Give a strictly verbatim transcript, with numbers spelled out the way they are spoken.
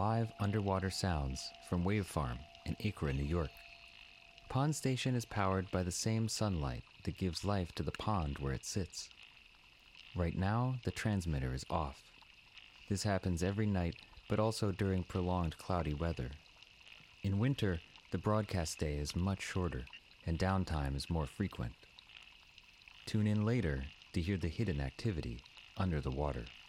live underwater sounds from Wave Farm in Acre, New York. Pond Station is powered by the same sunlight that gives life to the pond where it sits. Right now, the transmitter is off. This happens every night, but also during prolonged cloudy weather. In winter, the broadcast day is much shorter, and downtime is more frequent. Tune in later to hear the hidden activity under the water.